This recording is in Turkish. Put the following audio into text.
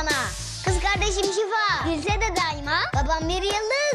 bana. Kız kardeşim Şifa gülse de daima. Babam bir yıldız.